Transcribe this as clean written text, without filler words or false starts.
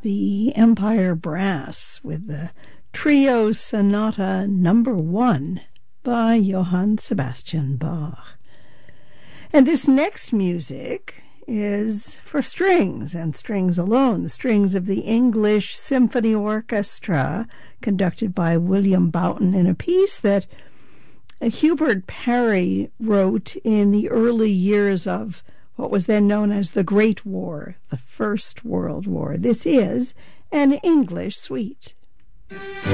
the Empire Brass with the Trio Sonata No. 1 by Johann Sebastian Bach. And this next music is for strings, and strings alone, the strings of the English Symphony Orchestra, conducted by William Boughton, in a piece that Hubert Parry wrote in the early years of what was then known as the Great War, the First World War. This is an English suite.